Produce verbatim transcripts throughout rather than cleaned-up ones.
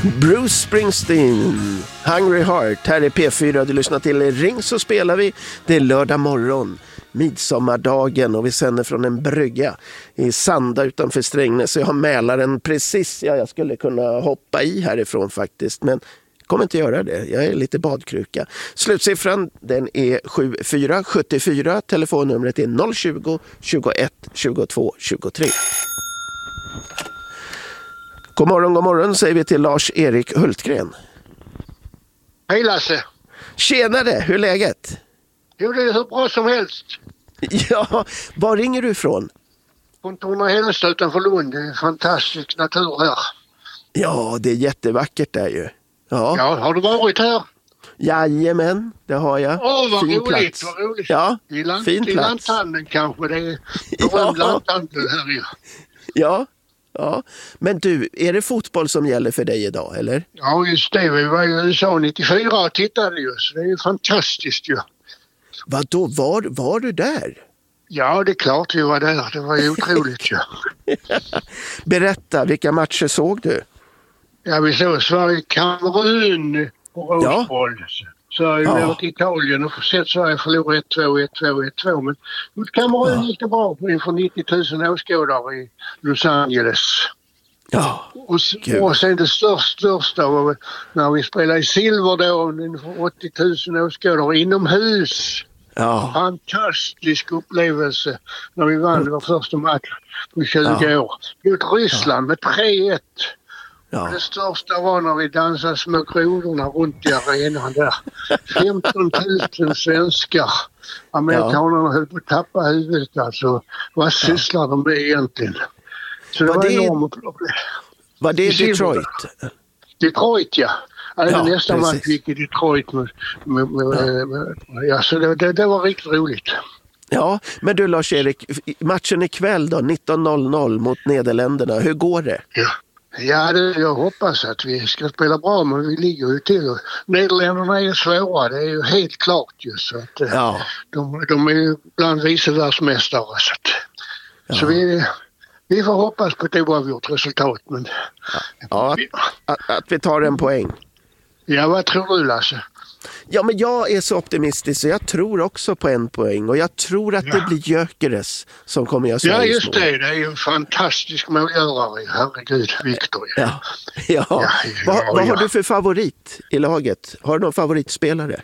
Bruce Springsteen, Hungry Heart. Här är P fyra, du lyssnar till Ring så spelar vi. Det är lördag morgon, midsommardagen, och vi sänder från en brygga i Sanda utanför Strängnäs. Så jag har Mälaren precis, ja, jag skulle kunna hoppa i härifrån faktiskt, men kommer inte göra det. Jag är lite badkruka. Slutsiffran, den är sju fyra sju fyra. Telefonnumret är noll tjugo, tjugoett, tjugotvå, tjugotre. God morgon, god morgon säger vi till Lars-Erik Hultgren. Hej Lasse. Tjenare, hur är läget? Jo, det är hur bra som helst. Ja, var ringer du ifrån? Från Torna-Hällestad utanför Lund. Det är fantastisk natur här. Ja, det är jättevackert där ju. Ja, ja har du varit här? Jajamän, det har jag. Åh, vad fin roligt, plats. vad roligt. Ja, I land, fin i plats. lanthandeln kanske, det är Ja. berömd lanthandel här ju. Ja, ja. Men du, är det fotboll som gäller för dig idag, eller? Ja, just det. Vi var i U S A nittiofyra och tittade ju, så det är ju fantastiskt ju. Vadå, var, var du där? Ja, det är klart vi var där. Det var ju otroligt ju. Berätta, vilka matcher såg du? Ja, vi såg Sverige-Kamerun på Rosboll. Ja. Sverige Ja. ja. till Italien och sett Sverige förlora ett två, ett två, ett två. Men mot Kamerun ja. gick det bra inför nittio tusen åskådare i Los Angeles. Ja, och, och sen det största, största var när vi spelade i Silver då inför åttio tusen åskådare inomhus. Ja. Fantastisk upplevelse när vi vann vår första match på tjugo Ja. år. Mot Ryssland med tre ett. Ja. Det största var när vi dansade små grodorna runt i arenan där. femton tusen svenskar. Amerikanerna ja. höll på att tappa huvudet alltså. Vad sysslar ja. de med egentligen? Så det var, var det enorma problem. Var det Detroit? Detroit, ja. Alltså ja nästa match gick i Detroit. Med, med, med, ja. Med, ja, så det, det, det var riktigt roligt. Ja, men du Lars-Erik, matchen ikväll då, nitton noll noll mot Nederländerna. Hur går det? Ja. Ja, det, jag hoppas att vi ska spela bra, men vi ligger ju till. Nederländerna är svåra, det är ju helt klart ju. Så att, ja. de, de är ju bland vice världsmästare. Så, att, ja. så vi, vi får hoppas på ett oavgjort resultat. Men, ja, vi, att, att, att vi tar en poäng. Ja, vad tror du Lasse? Ja, men jag är så optimistisk så jag tror också på en poäng. Och jag tror att ja. det blir Gyökeres som kommer göra Sveriges mål. Ja, just det. Det är ju en fantastisk målgörare. Herregud, Victor. Ja, ja. ja, ja vad, ja. vad har du för favorit i laget? Har du någon favoritspelare?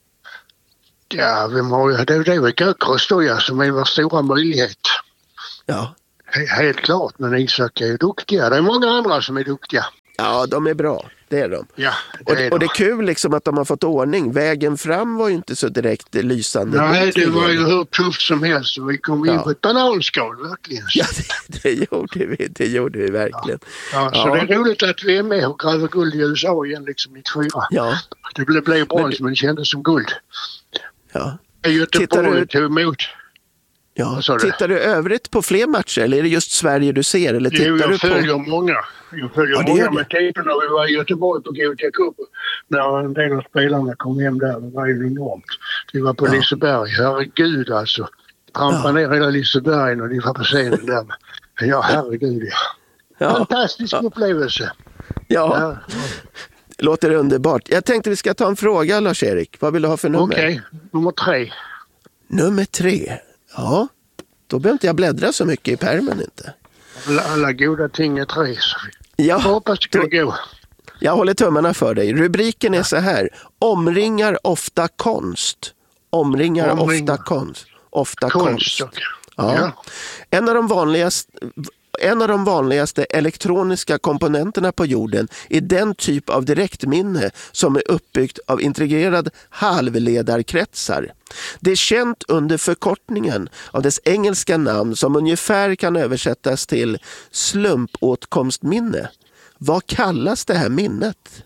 Ja, vem har jag? Det är det väl Gyökeres då, ja, som är vår stora möjlighet. Ja. Helt klart, men Isak är ju duktiga. Det är många andra som är duktiga. Ja, de är bra. Det är de. Ja, det och, det, är och det är kul liksom att de har fått ordning. Vägen fram var ju inte så direkt lysande. Nej, det var ju hur tufft som helst. Vi kom in ja. på ett bananskal, verkligen. Ja, det, det, gjorde vi, det gjorde vi verkligen. Ja, ja så ja. det är roligt att vi är med och gräver guld i U S A igen, liksom nittiofyra. Ja. Det blev, blev brons, men, men kändes som guld. Ja. Göteborg du... tog emot. Ja, tittar du övrigt på fler matcher eller är det just Sverige du ser? Eller tittar jo, jag du följer på... många. Jag följer ja, många med tiden när vi var i Göteborg på Gothia Cup. När en del av spelarna kom hem där, det var ju enormt. Vi var på ja. Liseberg, herregud alltså. Trampa ja. ner hela Liseberg och de var på scenen där. Ja, herregud ja. ja. Fantastisk ja. upplevelse. Ja. ja. Låter underbart. Jag tänkte vi ska ta en fråga, Lars-Erik. Vad vill du ha för nummer? Okej, okay. nummer tre. Nummer tre? Ja, då behöver inte jag bläddra så mycket i pärmen inte. Alla, alla goda ting är tre. Så ja, jag hoppas det kan gå. Jag håller tummarna för dig. Rubriken är så här. Omringar ofta konst. Omringar Omringar. ofta konst. Ofta konst. konst. Ja. Ja. En av de vanligaste... En av de vanligaste elektroniska komponenterna på jorden är den typ av direktminne som är uppbyggt av integrerad halvledarkretsar. Det är känt under förkortningen av dess engelska namn som ungefär kan översättas till slumpåtkomstminne. Vad kallas det här minnet?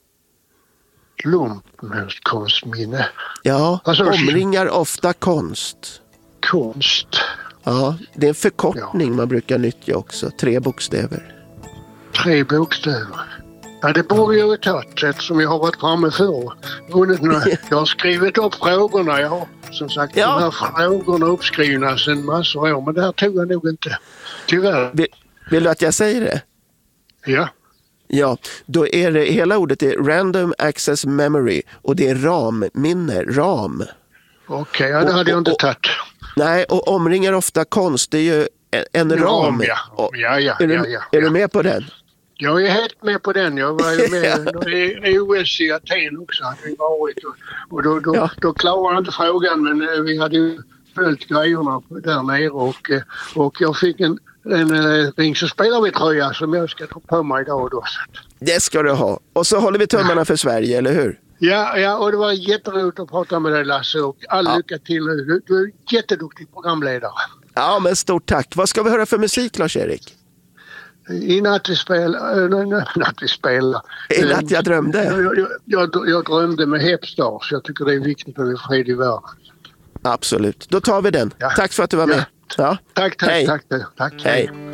Slumpåtkomstminne? Ja, omringar ofta konst. Konst? Ja, det är en förkortning ja. man brukar nyttja också. Tre bokstäver. Tre bokstäver. Ja, det borde jag ha tagit eftersom jag har varit framme för. Jag har skrivit upp frågorna. Jag har som sagt ja. de här frågorna uppskrivna sedan massor år. Men det här tog jag nog inte. Tyvärr. Vill, vill du att jag säger det? Ja. Ja, då är det, hela ordet är Random Access Memory och det är RAM-minne, RAM. Okej, okay, ja, det hade jag inte tagit. Nej, och omringar ofta konst, det är ju en, en ram. Ja, ja, ja, ja, är, du, ja, ja. är du med på den? Jag är helt med på den. Jag var ju med i O S i Aten också. Hade vi varit och, och då, då, ja. då klarade jag inte frågan, men vi hade ju följt grejerna där nere och, och jag fick en, en, en ring så spelar vi tröja som jag ska ta på mig idag då. Det ska du ha. Och så håller vi tummarna ja. för Sverige, eller hur? Ja, ja, och det var jätteroligt att prata med dig, Lasse, och all ja. lycka till nu. Du, du är jätteduktig programledare. Ja, men stort tack. Vad ska vi höra för musik, Lars-Erik? I natt vi spelar... Äh, natt vi spelar. I natt jag drömde. Jag, jag, jag, jag drömde med Hepstars. Jag tycker det är viktigt att vi får fred i världen. Absolut. Då tar vi den. Ja. Tack för att du var med. Ja. Ja. Tack, tack, Hej. tack, tack, tack. Hej.